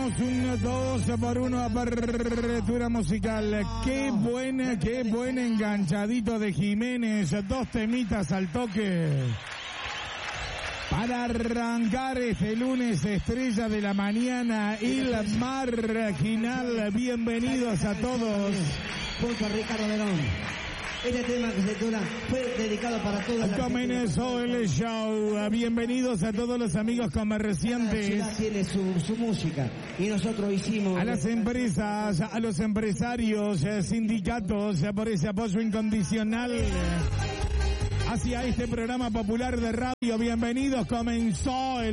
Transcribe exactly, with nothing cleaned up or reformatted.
tenemos un dos por uno apertura musical. Qué buena, qué buen enganchadito de Jiménez. Dos temitas al toque. Para arrancar este lunes, estrella de la mañana, El Marginal. Bienvenidos a todos. Junto a Ricardo Verón. Este tema que se titula fue dedicado para todas las comenzó el show. Bienvenidos a todos los amigos comerciantes. La ciudad tiene su, su música y nosotros hicimos a las empresas, a los empresarios, sindicatos por ese apoyo incondicional hacia este programa popular de radio. Bienvenidos, comenzó el